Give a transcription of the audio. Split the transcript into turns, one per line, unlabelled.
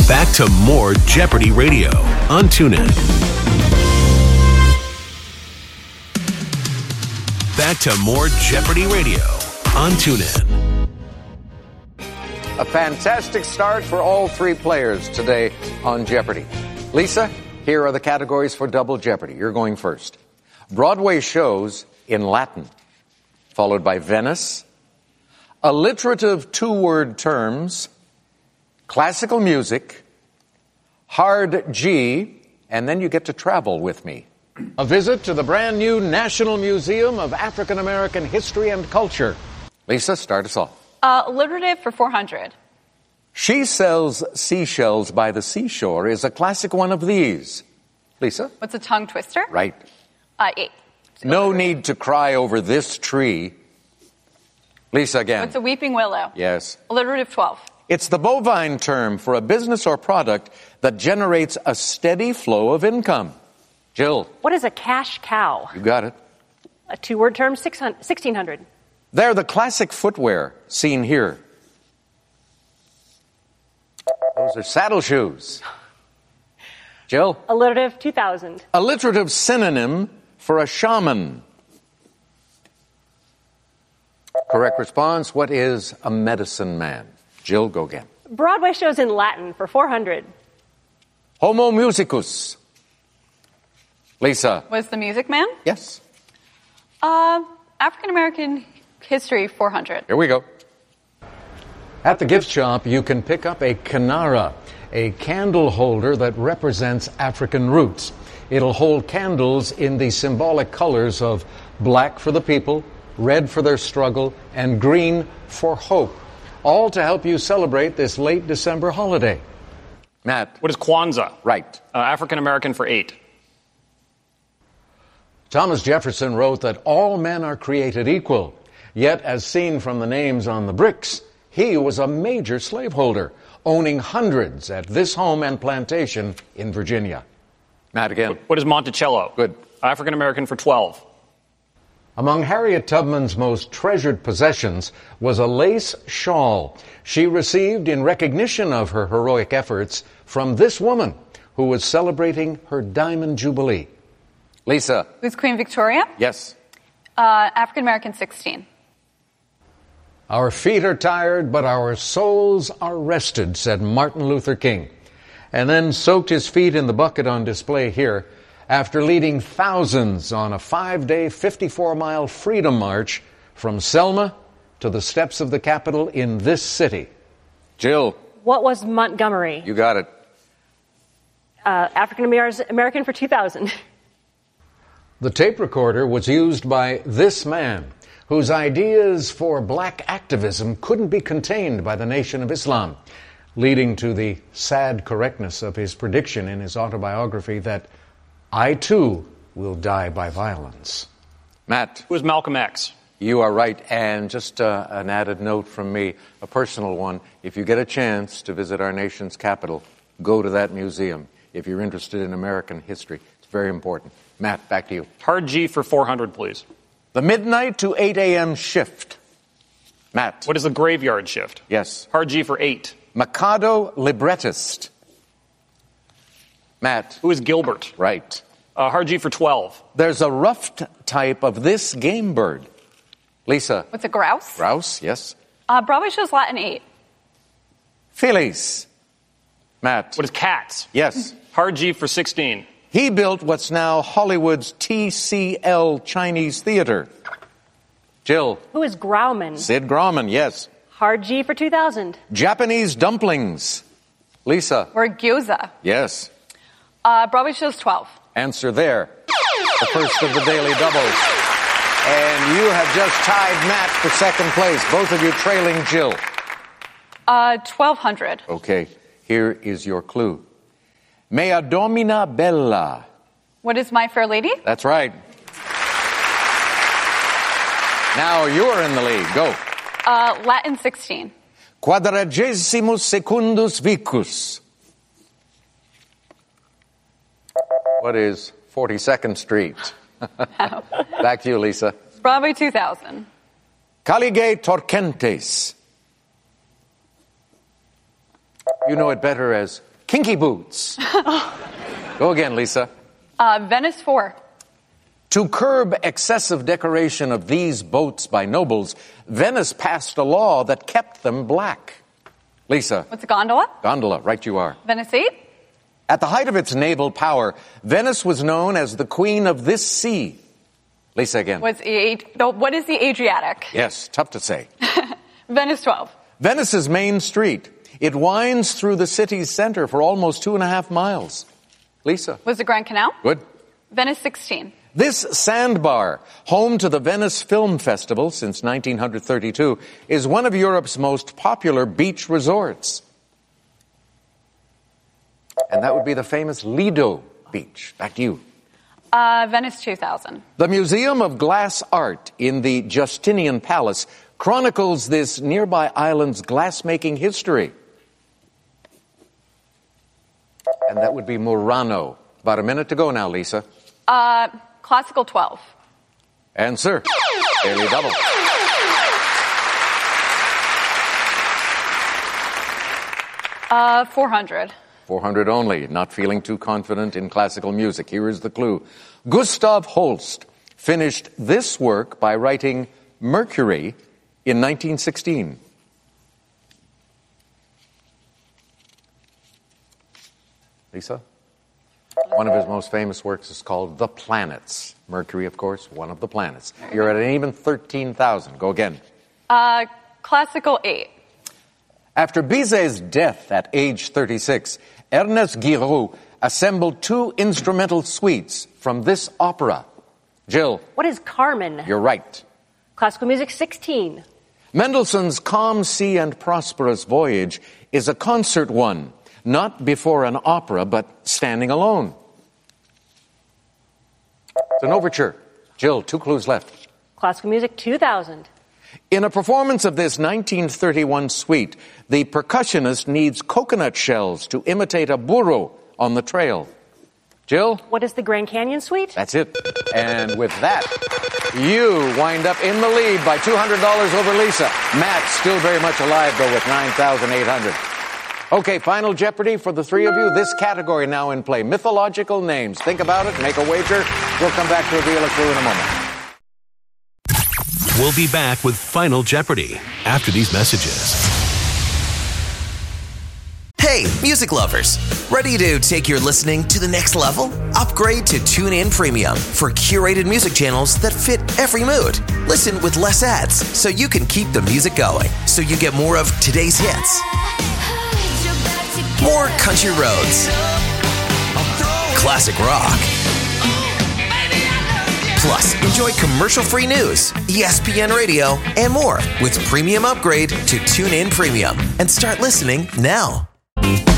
Back to more Jeopardy Radio on TuneIn. Back to more Jeopardy Radio on TuneIn.
A fantastic start for all three players today on Jeopardy. Lisa, here are the categories for Double Jeopardy. You're going first. Broadway shows in Latin, followed by Venice, alliterative two-word terms, classical music, hard G, and then you get to travel with me. A visit to the brand new National Museum of African American History and Culture. Lisa, start us off.
Alliterative for 400.
She sells seashells by the seashore is a classic one of these. Lisa?
What's a tongue twister?
Right.
8.
No need to cry over this tree. Lisa again.
What's a weeping willow?
Yes.
Alliterative 12.
It's the bovine term for a business or product that generates a steady flow of income. Jill.
What is a cash cow?
You got it.
A two-word term, 1600.
They're the classic footwear seen here. Those are saddle shoes. Jill?
Alliterative, 2000.
Alliterative synonym for a shaman. Correct response. What is a medicine man? Jill, go again.
Broadway shows in Latin for 400.
Homo musicus. Lisa?
Was the music man?
Yes.
African American history 400.
Here we go. At the gift shop, you can pick up a kinara, a candle holder that represents African roots. It'll hold candles in the symbolic colors of black for the people, red for their struggle, and green for hope, all to help you celebrate this late December holiday. Matt.
What is Kwanzaa?
Right.
African American for 8.
Thomas Jefferson wrote that all men are created equal, yet as seen from the names on the bricks, he was a major slaveholder, owning hundreds at this home and plantation in Virginia. Matt again.
What is Monticello?
Good.
African American for 12.
Among Harriet Tubman's most treasured possessions was a lace shawl she received in recognition of her heroic efforts from this woman who was celebrating her Diamond Jubilee. Lisa.
Who's Queen Victoria?
Yes.
African American 16.
Our feet are tired, but our souls are rested, said Martin Luther King, and then soaked his feet in the bucket on display here after leading thousands on a 5-day, 54-mile freedom march from Selma to the steps of the Capitol in this city. Jill.
What was Montgomery?
You got it.
African American for 2000.
The tape recorder was used by this man, whose ideas for black activism couldn't be contained by the Nation of Islam, leading to the sad correctness of his prediction in his autobiography that I, too, will die by violence. Matt.
Who is Malcolm X?
You are right. And just an added note from me, a personal one. If you get a chance to visit our nation's capital, go to that museum. If you're interested in American history, it's very important. Matt, back to you.
Hard G for 400, please.
The midnight to 8 a.m. shift. Matt.
What is the graveyard shift?
Yes.
Hard G for 8.
Mikado librettist. Matt.
Who is Gilbert?
Right.
Hard G for 12.
There's a ruffed type of this game bird. Lisa.
What's a grouse?
Grouse, yes.
Broadway shows Latin 8.
Phillies. Matt.
What is cats?
Yes.
Hard G for 16.
He built what's now Hollywood's TCL Chinese Theater. Jill.
Who is Grauman?
Sid Grauman, yes.
Hard G for 2000.
Japanese dumplings. Lisa.
Or gyoza.
Yes.
Broadway shows 12.
Answer there. The first of the daily doubles. And you have just tied Matt for second place. Both of you trailing Jill.
1200.
Okay, here is your clue. Mea domina bella.
What is My Fair Lady?
That's right. Now you're in the lead. Go.
Latin 16.
Quadragesimus secundus vicus. What is 42nd Street? Back to you, Lisa.
Broadway 2000.
Caligay Torquentes. You know it better as Kinky boots. Go again, Lisa.
Venice 4.
To curb excessive decoration of these boats by nobles, Venice passed a law that kept them black. Lisa.
What's a gondola?
Gondola, right you are.
Venice 8.
At the height of its naval power, Venice was known as the queen of this sea. Lisa again.
What is the Adriatic?
Yes, tough to say.
Venice 12.
Venice's main street. It winds through the city's center for almost 2.5 miles. Lisa.
Was the Grand Canal?
Good.
Venice 16.
This sandbar, home to the Venice Film Festival since 1932, is one of Europe's most popular beach resorts. And that would be the famous Lido Beach. Back to you.
Venice 2000.
The Museum of Glass Art in the Justinian Palace chronicles this nearby island's glassmaking history. And that would be Murano. About a minute to go now, Lisa.
Classical 12.
Answer. Daily double.
$400.
400 only. Not feeling too confident in classical music. Here is the clue. Gustav Holst finished this work by writing Mercury in 1916. Lisa? One of his most famous works is called The Planets. Mercury, of course, one of the planets. You're at an even 13,000. Go again.
Classical 8.
After Bizet's death at age 36, Ernest Guiraud assembled 2 instrumental suites from this opera. Jill.
What is Carmen?
You're right.
Classical music 16.
Mendelssohn's Calm Sea and Prosperous Voyage is a concert one, not before an opera, but standing alone. It's an overture. Jill, 2 clues left.
Classical music 2000.
In a performance of this 1931 suite, the percussionist needs coconut shells to imitate a burro on the trail. Jill?
What is the Grand Canyon Suite?
That's it. And with that, you wind up in the lead by $200 over Lisa. Matt still very much alive, though, with $9,800. Okay, final Jeopardy for the 3 of you. This category now in play. Mythological names. Think about it. Make a wager. We'll come back to reveal a clue in a moment.
We'll be back with Final Jeopardy after these messages.
Hey, music lovers. Ready to take your listening to the next level? Upgrade to TuneIn Premium for curated music channels that fit every mood. Listen with less ads so you can keep the music going. So you get more of today's hits, more country roads, classic rock. Plus, enjoy commercial-free news, ESPN Radio, and more with Premium Upgrade to TuneIn Premium. And start listening now.